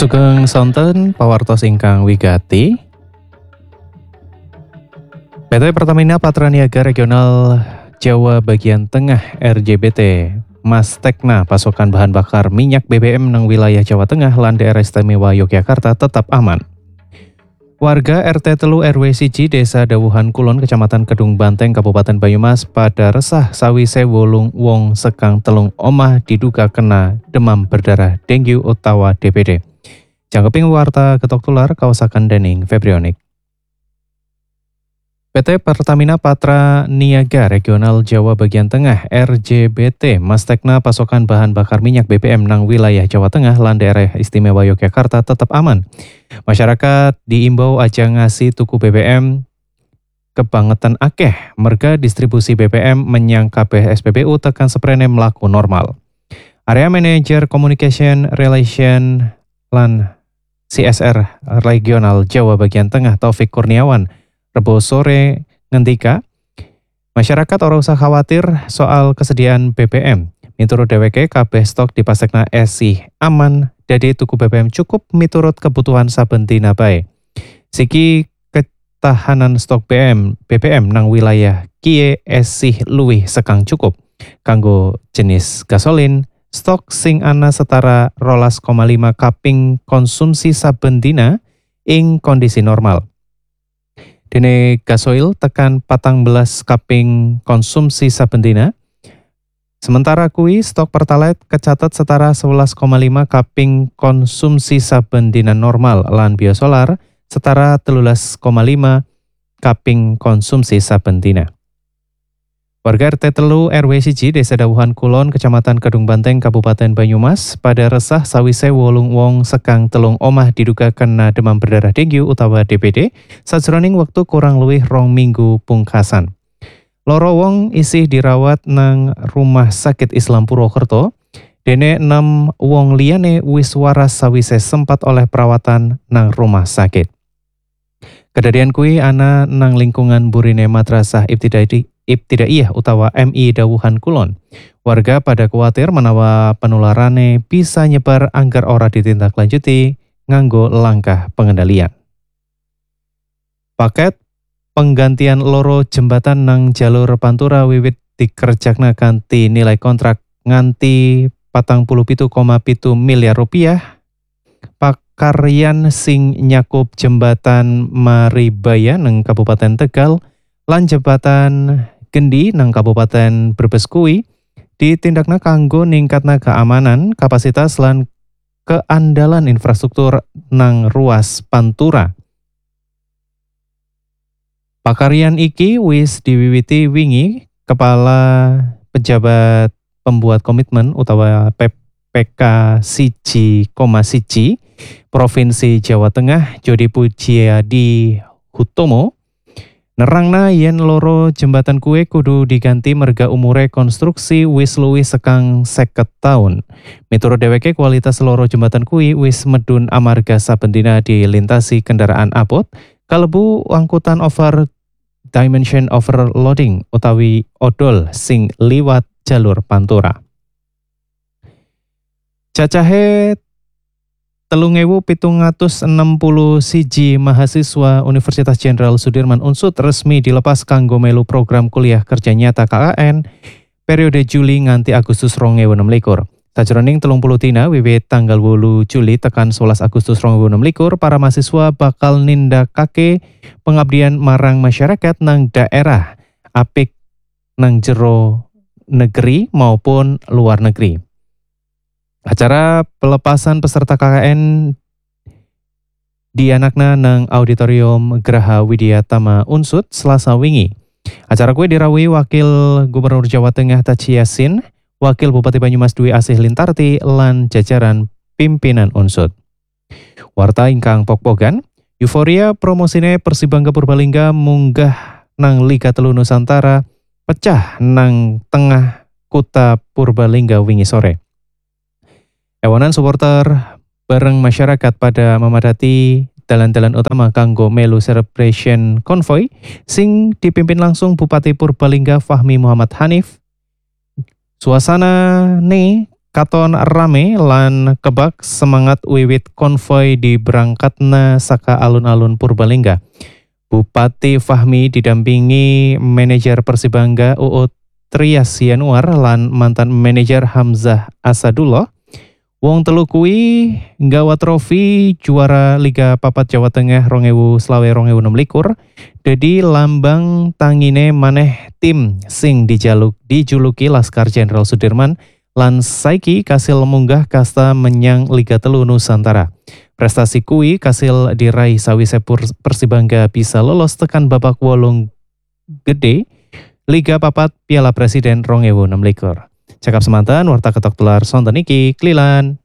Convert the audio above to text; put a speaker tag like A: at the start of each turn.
A: Sugeng sonten pawartos ingkang wigati. PT Pertamina Patraniaga Regional Jawa Bagian Tengah RJBT Mastekna pasokan bahan bakar minyak BBM nang wilayah Jawa Tengah lan daerah istimewa Yogyakarta tetap aman. Warga RT Telu RW Siji Desa Dawuhan Kulon Kecamatan Kedung Banteng Kabupaten Banyumas pada resah sawise wolung wong sekang telung omah diduga kena demam berdarah dengue utawa DBD. Jangkeping warta ketok tular kaosaken dening Febrionik. PT Pertamina Patra Niaga Regional Jawa Bagian Tengah RJBT Mastekna pasokan bahan bakar minyak BBM nang wilayah Jawa Tengah lan daerah istimewa Yogyakarta tetap aman. Masyarakat diimbau aja ngasih tuku BBM kebangetan akeh merga distribusi BBM menyang kabeh SPBU tekan seprene mlaku normal. Area Manager Communication Relation lan CSR Regional Jawa Bagian Tengah Taufik Kurniawan Rebo sore ngendika, masyarakat ora usah khawatir soal kesediaan BBM. Miturut dheweke kabeh stok di Pastekna esih aman, dadi tuku BBM cukup miturut kebutuhan saben dina bae. Siki ketahanan stok BBM nang wilayah kiye esih luwih sekang cukup. Kanggo jenis gasolin, stok sing ana setara 12,5 kaping konsumsi saben dina ing kondisi normal. Dene gasoil tekan 14 kaping konsumsi saben dina. Sementara kuwi stok Pertalite kecatet setara 11,5 kaping konsumsi saben dina normal lan biosolar setara 13,5 kaping konsumsi saben dina. Warga RT Telu RW Siji Desa Dawuhan Kulon Kecamatan Kedung Banteng Kabupaten Banyumas pada resah sawise wolung wong sekang telung omah diduga kena demam berdarah dengue utawa DBD sajroning wektu kurang luwih 2 minggu pungkasan. Loro wong isih dirawat nang Rumah Sakit Islam Purwokerto, dene 6 wong liyane wis waras sawise sempat oleh perawatan nang rumah sakit. Kedadian kuwi ana nang lingkungan burine Madrasah Ibtidaiyah utawa MI Dawuhan Kulon. Warga pada kuatir menawa penularane bisa nyebar anggar ora ditindaklanjuti nganggo langkah pengendalian. Paket penggantian loro jembatan nang jalur Pantura wiwit dikerjakna kanthi nilai kontrak nganti 47,7 miliar rupiah. Pakaryan sing nyakup jembatan Maribaya nang Kabupaten Tegal lan jembatan Gendi nang Kabupaten Brebes kuwi ditindakna kanggo ningkatna keamanan, kapasitas lan keandalan infrastruktur nang ruas Pantura. Pakaryan iki wis diwiwiti wingi Kepala Pejabat Pembuat Komitmen utawa PPK 1,1 Provinsi Jawa Tengah Jody Pujiadi Hutomo nerangna yen loro jembatan kuwe kudu diganti merga umure konstruksi wis luwih sekang 50 taun. Miturut dheweke kualitas loro jembatan kuwi wis medun amarga saben dina dilintasi kendaraan abot kalebu angkutan over dimension overloading utawi odol sing liwat jalur Pantura. Cacahe 3.761 mahasiswa Universitas Jenderal Sudirman Unsud resmi dilepas kanggo melu program kuliah kerja nyata KKN periode Juli nganti Agustus 2026. Sajroning 30 dina wiwit tanggal 8 Juli tekan 11 Agustus 2026 para mahasiswa bakal nindakake pengabdian marang masyarakat nang daerah apik nang jero negeri maupun luar negeri. Acara pelepasan peserta KKN dianakna nang Auditorium Graha Widya Tama Unsud Selasa wingi. Acara kuwi dirawuhi Wakil Gubernur Jawa Tengah Tachi Yasin, Wakil Bupati Banyumas Dwi Asih Lintarti lan jajaran pimpinan Unsud. Warta ingkang pokpogan, euforia promosine Persibangga Purbalingga munggah nang Liga Telu Nusantara pecah nang tengah kota Purbalingga wingi sore. Ewanan supporter bareng masyarakat pada memadati dalan-dalan utama kanggo melu celebration konvoy sing dipimpin langsung Bupati Purbalingga Fahmi Muhammad Hanif. Suasana ne katon rame lan kebak semangat wiwit konvoy di berangkatna saka alun-alun Purbalingga. Bupati Fahmi didampingi manajer Persibangga UU Trias Yanuar lan mantan manajer Hamzah Asadullah. Wong telu kuwi nggawa trofi juara Liga Papat Jawa Tengah 2025-2026. Dadi lambang tangine maneh tim sing dijuluki Laskar Jenderal Sudirman lan saiki kasil munggah kasta menyang Liga Telu Nusantara. Prestasi kuwi kasil diraih sawise Persibangga bisa lolos tekan babak wolung gede Liga Papat Piala Presiden 2026. Cakap semanten warta ketok tular sonten iki Klilan.